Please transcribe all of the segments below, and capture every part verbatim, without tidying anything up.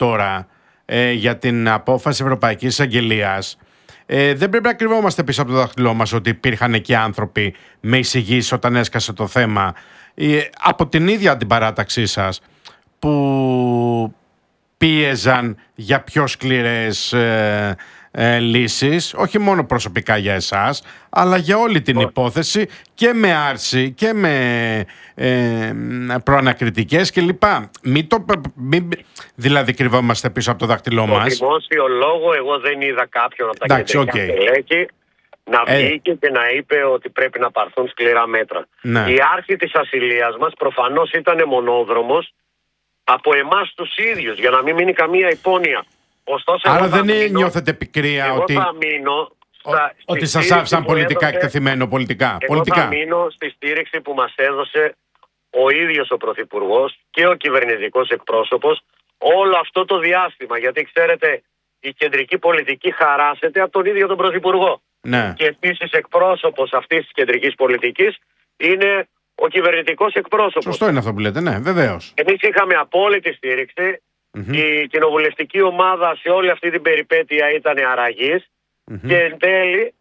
τώρα ε, για την απόφαση Ευρωπαϊκής Εισαγγελίας, ε, δεν πρέπει να κρυβόμαστε πίσω από το δάχτυλό μας ότι υπήρχαν εκεί άνθρωποι με εισηγήσεις όταν έσκασε το θέμα ε, από την ίδια την παράταξή σας που πίεζαν για πιο σκληρές ε, ε, λύσεις, όχι μόνο προσωπικά για εσάς, αλλά για όλη την υπόθεση και με άρση και με ε, προανακριτικές κλπ. Μην το, μην, δηλαδή κρυβόμαστε πίσω από το δάχτυλό το μας. Στο δημόσιο λόγο εγώ δεν είδα κάποιον από τα Εντάξει, κεντρικά okay. στελέχη να ε. βγήκε και να είπε ότι πρέπει να πάρθουν σκληρά μέτρα. Ναι. Η άρχη της ασυλίας μας προφανώς ήταν μονόδρομος από εμάς τους ίδιους, για να μην μείνει καμία υπόνοια. Ωστόσο, άρα δεν μείνω, νιώθετε πικρία εγώ ότι, θα μείνω στα, ότι σας άφησαν πολιτικά έδωσε, εκτεθειμένο πολιτικά. Εγώ πολιτικά. θα μείνω στη στήριξη που μας έδωσε ο ίδιος ο Πρωθυπουργός και ο κυβερνητικός εκπρόσωπος όλο αυτό το διάστημα. Γιατί ξέρετε, η κεντρική πολιτική χαράσεται από τον ίδιο τον Πρωθυπουργό. Ναι. Και επίσης εκπρόσωπος αυτής της κεντρικής πολιτικής είναι ο κυβερνητικός εκπρόσωπος. Σωστό είναι αυτό που λέτε, ναι, βεβαίως. Εμείς είχαμε απόλυτη στήριξη. Mm-hmm. Η κοινοβουλευτική ομάδα σε όλη αυτή την περιπέτεια ήταν αραγής. Mm-hmm. Και εν τέλει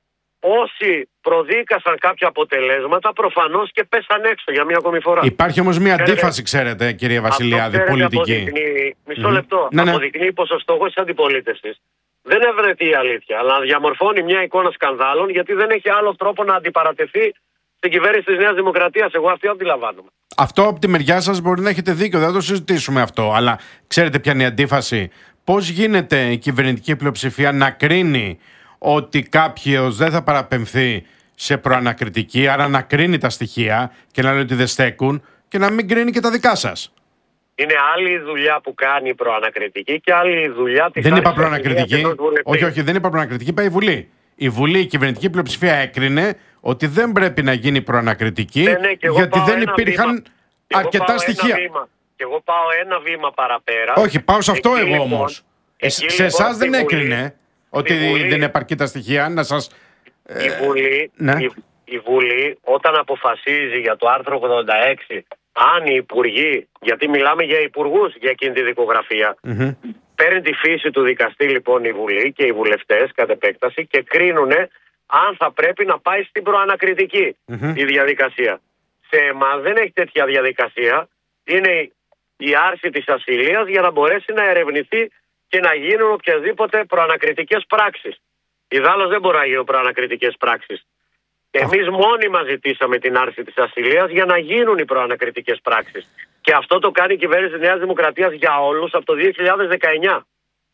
όσοι προδίκασαν κάποια αποτελέσματα προφανώς και πέσαν έξω για μία ακόμη φορά. Υπάρχει όμως μία αντίφαση, ξέρετε, κύριε Βασιλιάδη, αυτό, ξέρετε, πολιτική. Αποδεικνύει, μισό mm-hmm. λεπτό. Ναι, ναι. Αποδεικνύει πως ο στόχος της αντιπολίτευσης δεν έβρεται η αλήθεια, αλλά διαμορφώνει μια εικόνα σκανδάλων, γιατί δεν έχει άλλο τρόπο να αντιπαρατεθεί στην κυβέρνηση της Νέας Δημοκρατίας. Εγώ αυτό αντιλαμβάνομαι. Αυτό από τη μεριά σας μπορεί να έχετε δίκιο, δεν θα το συζητήσουμε αυτό. Αλλά ξέρετε ποια είναι η αντίφαση? Πώς γίνεται η κυβερνητική πλειοψηφία να κρίνει ότι κάποιος δεν θα παραπεμφθεί σε προανακριτική, άρα να κρίνει τα στοιχεία και να λέει ότι δεν στέκουν, και να μην κρίνει και τα δικά σας? Είναι άλλη η δουλειά που κάνει η προανακριτική και άλλη η δουλειά της. Δεν είπα προανακριτική. Όχι, όχι, δεν είπα προανακριτική, είπα η Βουλή. Η Βουλή, η κυβερνητική πλειοψηφία έκρινε ότι δεν πρέπει να γίνει προανακριτική, ναι, ναι, γιατί δεν υπήρχαν βήμα. αρκετά στοιχεία. Και εγώ πάω ένα βήμα παραπέρα. Όχι, πάω σε αυτό εκεί, εγώ λοιπόν, όμως. Εκεί, σε λοιπόν, εσάς δεν Βουλή, έκρινε ότι Βουλή, δεν επαρκεί τα στοιχεία να σας... Η Βουλή, ναι. η, η Βουλή όταν αποφασίζει για το άρθρο ογδόντα έξι, αν οι υπουργοί, γιατί μιλάμε για υπουργούς για εκείνη τη δικογραφία, mm-hmm. παίρνει τη φύση του δικαστή λοιπόν η Βουλή και οι βουλευτές κατ' επέκταση και κρίνουν αν θα πρέπει να πάει στην προανακριτική mm-hmm. η διαδικασία. Σε εμάς δεν έχει τέτοια διαδικασία. Είναι η άρση της ασυλίας για να μπορέσει να ερευνηθεί και να γίνουν οποιασδήποτε προανακριτικές πράξεις. Ιδάλλως δεν μπορεί να γίνουν προανακριτικές πράξεις. Εμείς μόνοι μας ζητήσαμε την άρση της ασυλίας για να γίνουν οι προανακριτικές πράξεις. Και αυτό το κάνει η κυβέρνηση της Νέας Δημοκρατίας για όλους από το δύο χιλιάδες δεκαεννιά.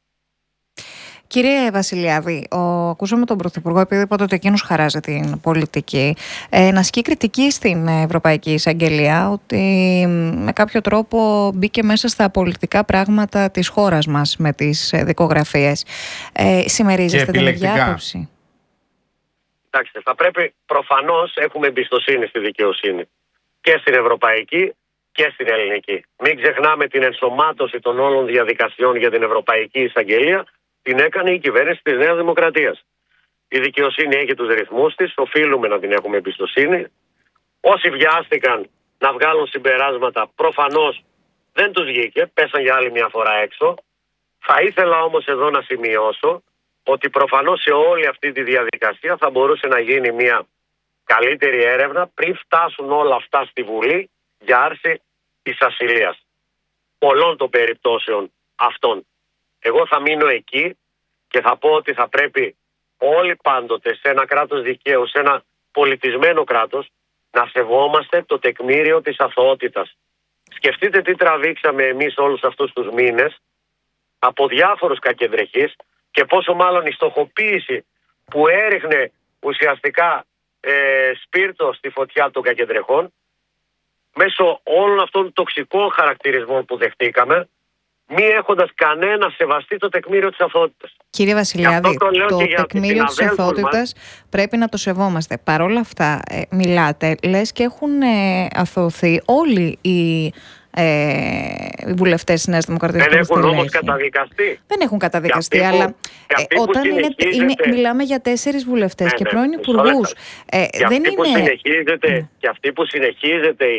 Κύριε Βασιλιάδη, ο, ακούσαμε τον Πρωθυπουργό, επειδή είπατε ότι εκείνος χαράζει την πολιτική, ε, να ασκεί κριτική στην Ευρωπαϊκή Εισαγγελία ότι με κάποιο τρόπο μπήκε μέσα στα πολιτικά πράγματα της χώρας μας με τις δικογραφίες. Ε, συμμερίζεστε την ίδια άποψη? Κοιτάξτε, θα πρέπει, προφανώς έχουμε εμπιστοσύνη στη δικαιοσύνη και στην ευρωπαϊκή και στην ελληνική. Μην ξεχνάμε την ενσωμάτωση των όλων διαδικασιών για την Ευρωπαϊκή Εισαγγελία. Την έκανε η κυβέρνηση της Νέας Δημοκρατίας. Η δικαιοσύνη έχει τους ρυθμούς της, οφείλουμε να την έχουμε εμπιστοσύνη. Όσοι βιάστηκαν να βγάλουν συμπεράσματα, προφανώς δεν τους βγήκε, πέσαν για άλλη μια φορά έξω. Θα ήθελα όμως εδώ να σημειώσω ότι προφανώς σε όλη αυτή τη διαδικασία θα μπορούσε να γίνει μια καλύτερη έρευνα πριν φτάσουν όλα αυτά στη Βουλή για άρση της ασυλίας. Πολλών των περιπτώσεων αυτών. Εγώ θα μείνω εκεί και θα πω ότι θα πρέπει όλοι πάντοτε σε ένα κράτος δικαίου, σε ένα πολιτισμένο κράτος, να σεβόμαστε το τεκμήριο της αθωότητας. Σκεφτείτε τι τραβήξαμε εμείς όλους αυτούς τους μήνες από διάφορους κακεντρεχείς και πόσο μάλλον η στοχοποίηση που έριχνε ουσιαστικά ε, σπίρτο στη φωτιά των κακεντρεχών μέσω όλων αυτών των τοξικών χαρακτηρισμών που δεχτήκαμε, μη έχοντας κανένα σεβαστεί το τεκμήριο της αθωότητας. Κύριε Βασιλιάδη, το, το τεκμήριο της αθωότητας πρέπει να το σεβόμαστε. Παρ' όλα αυτά, ε, μιλάτε, λες και έχουν ε, αθωωθεί όλοι οι, ε, οι βουλευτές της Νέας Δημοκρατίας. Δεν έχουν όμως καταδικαστεί. Δεν έχουν καταδικαστεί, αλλά ε, όταν είναι, είναι, μιλάμε για τέσσερις βουλευτές ναι, και πρώην υπουργούς. Ε, και, δεν αυτή είναι... mm. και αυτή που συνεχίζεται η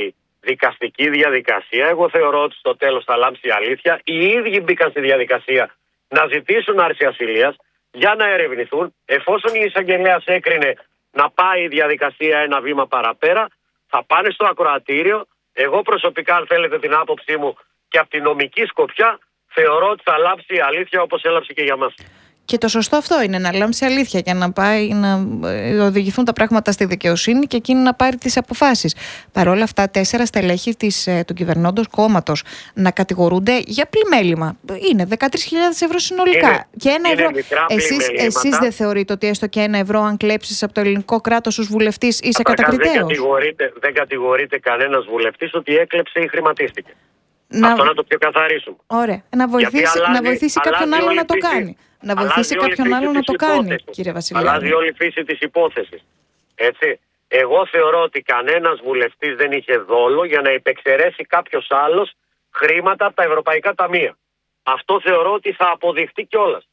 δικαστική διαδικασία. Εγώ θεωρώ ότι στο τέλος θα λάμψει η αλήθεια. Οι ίδιοι μπήκαν στη διαδικασία να ζητήσουν άρση ασυλίας για να ερευνηθούν. Εφόσον η εισαγγελέας έκρινε να πάει η διαδικασία ένα βήμα παραπέρα, θα πάνε στο ακροατήριο. Εγώ προσωπικά, αν θέλετε την άποψή μου και από την νομική σκοπιά, θεωρώ ότι θα λάμψει η αλήθεια όπως έλαψε και για μας. Και το σωστό αυτό είναι, να λάμψει αλήθεια και να, πάει, να οδηγηθούν τα πράγματα στη δικαιοσύνη και εκείνη να πάρει τις αποφάσεις. Παρ' όλα αυτά, τέσσερα στελέχη της, του κυβερνώντος κόμματος να κατηγορούνται για πλημέλημα. Είναι δεκατρείς χιλιάδες ευρώ συνολικά. Είναι, και ένα είναι ευρώ. Εσείς, εσείς δεν θεωρείτε ότι έστω και ένα ευρώ, αν κλέψεις από το ελληνικό κράτος ως βουλευτής, είσαι κατακριτέος? Δεν κατηγορείται, δεν κατηγορείται κανένας βουλευτής ότι έκλεψε ή χρηματίστηκε. Να... Αυτό να το ξεκαθαρίσουμε. Ωραία. Να βοηθήσει, αλλάζει, να βοηθήσει κάποιον άλλο να το φύση, κάνει. Να βοηθήσει κάποιον άλλο να το κάνει, κύριε Βασιλιάδη. Αλλάζει όλη η φύση της υπόθεσης. Έτσι. Εγώ θεωρώ ότι κανένας βουλευτής δεν είχε δόλο για να υπεξαιρέσει κάποιος άλλος χρήματα από τα ευρωπαϊκά ταμεία. Αυτό θεωρώ ότι θα αποδειχτεί κιόλας.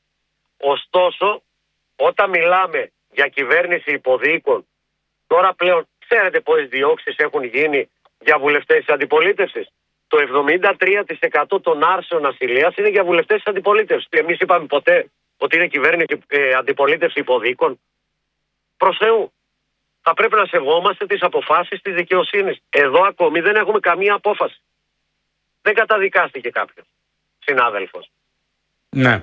Ωστόσο, όταν μιλάμε για κυβέρνηση υποδίκων, τώρα πλέον ξέρετε πόσες διώξεις έχουν γίνει για βουλευτές της αντιπολίτευσης? Το εβδομήντα τρία τοις εκατό των άρσεων ασυλίας είναι για βουλευτές της αντιπολίτευσης. Εμείς είπαμε ποτέ ότι είναι κυβέρνηση ε, αντιπολίτευση υποδίκων? Προς Θεού. Θα πρέπει να σεβόμαστε τις αποφάσεις της δικαιοσύνης. Εδώ ακόμη δεν έχουμε καμία απόφαση. Δεν καταδικάστηκε κάποιος συνάδελφος. Ναι.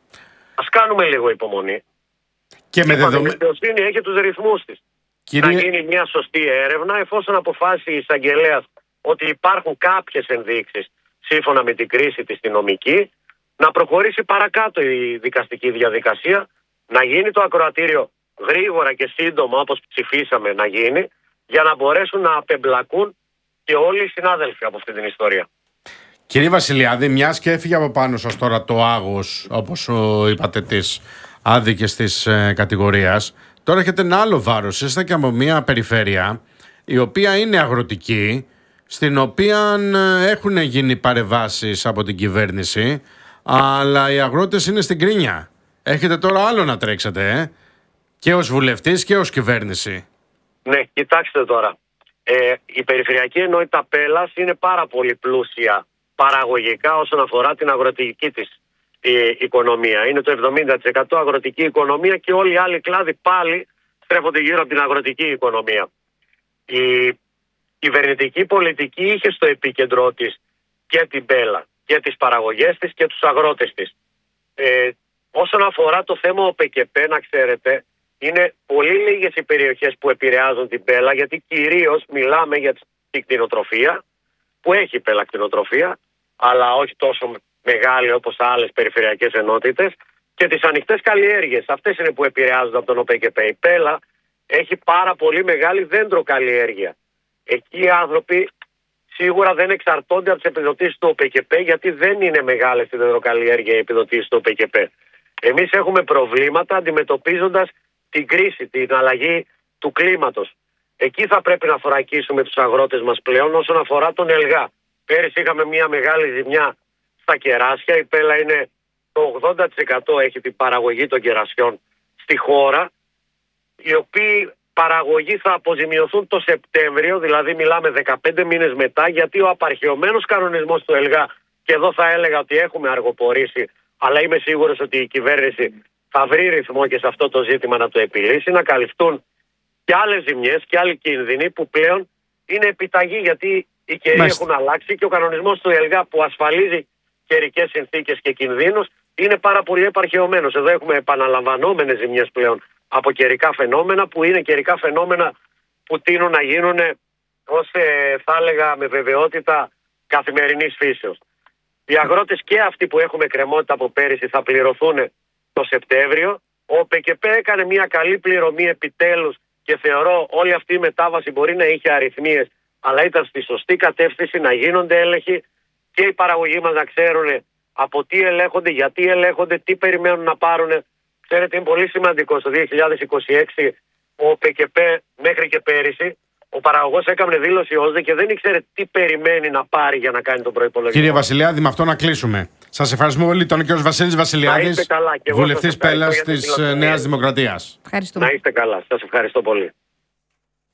Ας κάνουμε λίγο υπομονή. Και με δεδομένο... Η δικαιοσύνη έχει τους ρυθμούς της. Κύριε... Να γίνει μια σωστή έρευνα, εφόσον αποφάσισε η εισαγγελέας ότι υπάρχουν κάποιες ενδείξεις σύμφωνα με την κρίση της στη νομική, να προχωρήσει παρακάτω η δικαστική διαδικασία, να γίνει το ακροατήριο γρήγορα και σύντομα όπως ψηφίσαμε να γίνει, για να μπορέσουν να απεμπλακούν και όλοι οι συνάδελφοι από αυτή την ιστορία. Κύριε Βασιλιάδη, μιας και έφυγε από πάνω σας τώρα το άγος, όπως είπατε, της άδικης της ε, κατηγορίας, τώρα έχετε ένα άλλο βάρος. Είστε και από μια περιφέρεια η οποία είναι αγροτική, στην οποία έχουν γίνει παρεμβάσεις από την κυβέρνηση, αλλά οι αγρότες είναι στην κρίνια. Έχετε τώρα άλλο να τρέξετε, ε? και ως βουλευτής και ως κυβέρνηση. Ναι, κοιτάξτε τώρα. Ε, η Περιφερειακή Ενότητα Πέλας είναι πάρα πολύ πλούσια παραγωγικά όσον αφορά την αγροτική της η, οικονομία. Είναι το εβδομήντα τοις εκατό αγροτική οικονομία και όλοι οι άλλοι κλάδοι πάλι στρέφονται γύρω από την αγροτική οικονομία. Η κυβερνητική πολιτική είχε στο επίκεντρό της και την Πέλα και τις παραγωγές της και τους αγρότες της. Ε, όσον αφορά το θέμα ΟΠΕΚΕΠ, να ξέρετε, είναι πολύ λίγες οι περιοχές που επηρεάζουν την Πέλα, γιατί κυρίως μιλάμε για την κτηνοτροφία, που έχει η Πέλα κτηνοτροφία, αλλά όχι τόσο μεγάλη όπως άλλες περιφερειακές ενότητες, και τις ανοιχτές καλλιέργειες. Αυτές είναι που επηρεάζονται από τον ΟΠΕΚΕΠ. Η Πέλα έχει πάρα πολύ μεγάλη δέντροκαλλιέργεια. Εκεί οι άνθρωποι σίγουρα δεν εξαρτώνται από τις επιδοτήσεις του ΟΠΕΚΕΠ, γιατί δεν είναι μεγάλες η δεντροκαλλιέργεια οι επιδοτήσεις του ΟΠΕΚΕΠ. Εμείς έχουμε προβλήματα αντιμετωπίζοντας την κρίση, την αλλαγή του κλίματος. Εκεί θα πρέπει να θωρακίσουμε τους αγρότες μας πλέον όσον αφορά τον ΕΛΓΑ. Πέρυσι είχαμε μια μεγάλη ζημιά στα κεράσια. Η Πέλα είναι το ογδόντα τοις εκατό έχει την παραγωγή των κερασιών στη χώρα, οι οποίοι παραγωγοί θα αποζημιωθούν το Σεπτέμβριο, δηλαδή μιλάμε δεκαπέντε μήνες μετά, γιατί ο απαρχαιωμένος κανονισμός του ΕΛΓΑ, και εδώ θα έλεγα ότι έχουμε αργοπορήσει, αλλά είμαι σίγουρος ότι η κυβέρνηση θα βρει ρυθμό και σε αυτό το ζήτημα να το επιλύσει, να καλυφθούν και άλλες ζημιές και άλλοι κίνδυνοι που πλέον είναι επιταγή, γιατί οι καιροί έχουν αλλάξει και ο κανονισμός του ΕΛΓΑ που ασφαλίζει καιρικές συνθήκες και κινδύνους είναι πάρα πολύ επαρχαιωμένος. Εδώ έχουμε επαναλαμβανόμενες ζημιές πλέον από καιρικά φαινόμενα, που είναι καιρικά φαινόμενα που τείνουν να γίνουν ως, ε, θα έλεγα με βεβαιότητα, καθημερινής φύσεως. Οι αγρότες και αυτοί που έχουμε κρεμότητα από πέρυσι θα πληρωθούν το Σεπτέμβριο. Ο ΟΠΕΚΕΠ έκανε μια καλή πληρωμή επιτέλους και θεωρώ όλη αυτή η μετάβαση μπορεί να είχε αριθμίες, αλλά ήταν στη σωστή κατεύθυνση να γίνονται έλεγχοι και οι παραγωγοί μας να ξέρουν από τι ελέγχονται, γιατί ελέγχονται, τι περιμένουν να πάρουν. Ξέρετε, είναι πολύ σημαντικό. Στο δύο χιλιάδες είκοσι έξι ο ΟΠΕΚΕΠ μέχρι και πέρυσι ο παραγωγός έκανε δήλωση ΟΣΔΕ και δεν ήξερε τι περιμένει να πάρει για να κάνει τον προϋπολογισμό. Κύριε Βασιλιάδη, με αυτό να κλείσουμε. Σας ευχαριστούμε πολύ. Τον κύριο Βασίλης Βασιλιάδης, βουλευτής Πέλας της Νέας Δημοκρατίας. Ευχαριστούμε. Να είστε καλά. Σας ευχαριστώ πολύ.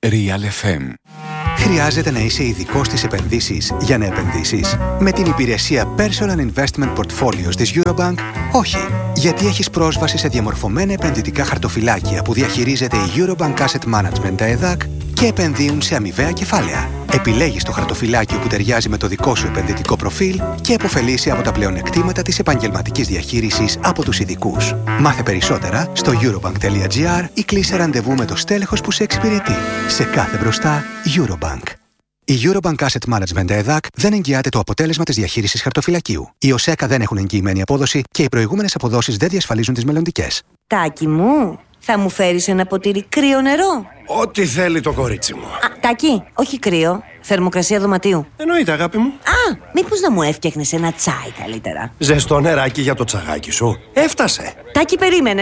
Real εφ εμ. Χρειάζεται να είσαι ειδικός στις επενδύσεις για να επενδύσεις? Με την υπηρεσία Personal Investment Portfolios της Eurobank, όχι. Γιατί έχεις πρόσβαση σε διαμορφωμένα επενδυτικά χαρτοφυλάκια που διαχειρίζεται η Eurobank Asset Management τα ΕΔΑΚ και επενδύουν σε αμοιβαία κεφάλαια. Επιλέγεις το χαρτοφυλάκιο που ταιριάζει με το δικό σου επενδυτικό προφίλ και επωφελείσαι από τα πλεονεκτήματα της επαγγελματικής διαχείρισης από τους ειδικούς. Μάθε περισσότερα στο eurobank.gr ή κλείσε ραντεβού με το στέλεχος που σε εξυπηρετεί. Σε κάθε μπροστά, Eurobank. Η Eurobank Asset Management ΕΔΑΚ δεν εγγυάται το αποτέλεσμα της διαχείρισης χαρτοφυλακίου. Οι ΟΣΕΚΑ δεν έχουν εγγυημένη απόδοση και οι προηγούμενες αποδόσεις δεν διασφαλίζουν τις μελλοντικές. Τάκη μου, θα μου φέρεις ένα ποτήρι κρύο νερό? Ό,τι θέλει το κορίτσι μου. Α, Τάκη, όχι κρύο. Θερμοκρασία δωματίου. Εννοείται, αγάπη μου. Α, μήπως να μου έφτιαχνες ένα τσάι καλύτερα? Ζεστό νεράκι για το τσαγάκι σου. Έφτασε. Τάκη, περίμενε.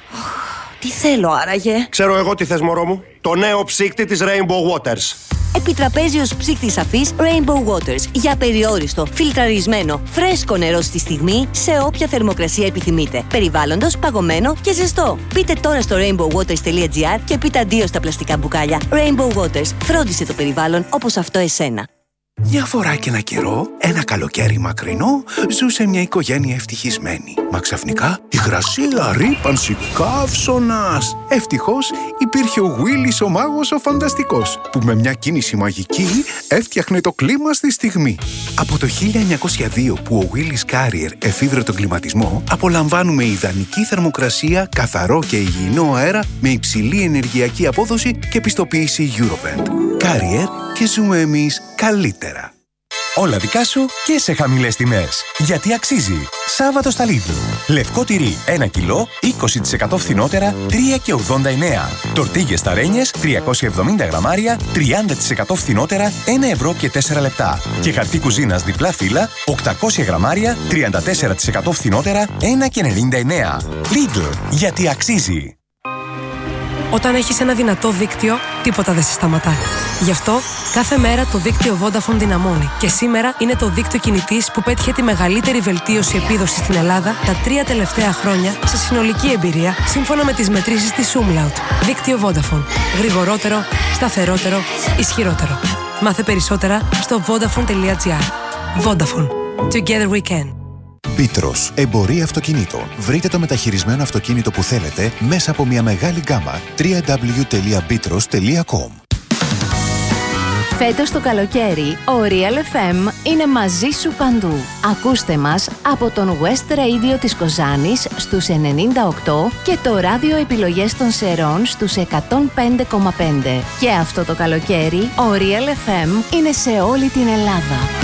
Τι θέλω άραγε? Ξέρω εγώ τι θες, μωρό μου. Το νέο ψύκτη της Rainbow Waters. Επιτραπέζιος ψύκτης αφής Rainbow Waters. Για περιόριστο, φιλτραρισμένο, φρέσκο νερό στη στιγμή, σε όποια θερμοκρασία επιθυμείτε. Περιβάλλοντος, παγωμένο και ζεστό. Μπείτε τώρα στο rainbow waters τελεία gr και πείτε αντίο στα πλαστικά μπουκάλια. Rainbow Waters. Φρόντισε το περιβάλλον όπως αυτό εσένα. Μια φορά και ένα καιρό, ένα καλοκαίρι μακρινό, ζούσε μια οικογένεια ευτυχισμένη. Μα ξαφνικά υγρασία, ρύπανση, καύσωνας. Ευτυχώς υπήρχε ο Willis ο μάγος ο φανταστικός, που με μια κίνηση μαγική έφτιαχνε το κλίμα στη στιγμή. Από το χίλια εννιακόσια δύο που ο Willis Carrier εφήβρε τον κλιματισμό, απολαμβάνουμε ιδανική θερμοκρασία, καθαρό και υγιεινό αέρα με υψηλή ενεργειακή απόδοση και πιστοποίηση Eurovent. Carrier και ζούμε εμείς καλύτερα. Όλα δικά σου και σε χαμηλές τιμές. Γιατί αξίζει. Σάββατο στα Lidl. Λευκό τυρί ένα κιλό, είκοσι τοις εκατό φθηνότερα, τρία και ογδόντα εννέα. Τορτίγες σταρένιες, τριακόσια εβδομήντα γραμμάρια, τριάντα τοις εκατό φθηνότερα, ένα ευρώ και τέσσερα λεπτά. Και χαρτί κουζίνας διπλά φύλλα, οκτακόσια γραμμάρια, τριάντα τέσσερα τοις εκατό φθηνότερα, ένα και ενενήντα εννέα. Lidl. Γιατί αξίζει. Όταν έχεις ένα δυνατό δίκτυο, τίποτα δεν σε σταματά. Γι' αυτό, κάθε μέρα το δίκτυο Vodafone δυναμώνει. Και σήμερα είναι το δίκτυο κινητής που πέτυχε τη μεγαλύτερη βελτίωση επίδοσης στην Ελλάδα τα τρία τελευταία χρόνια σε συνολική εμπειρία, σύμφωνα με τις μετρήσεις της Umlaut. Δίκτυο Vodafone. Γρηγορότερο, σταθερότερο, ισχυρότερο. Μάθε περισσότερα στο vodafone τελεία gr. Vodafone. Together we can. Πίτρος, εμπορία αυτοκινήτων. Βρείτε το μεταχειρισμένο αυτοκίνητο που θέλετε μέσα από μια μεγάλη γκάμα. double-u double-u double-u τελεία πίτρος τελεία com. Φέτος το καλοκαίρι, ο Real εφ εμ είναι μαζί σου παντού. Ακούστε μας από τον West Radio της Κοζάνης στους ενενήντα οκτώ και το ράδιο επιλογές των Σερών στους εκατόν πέντε κόμμα πέντε. Και αυτό το καλοκαίρι, ο Real εφ εμ είναι σε όλη την Ελλάδα.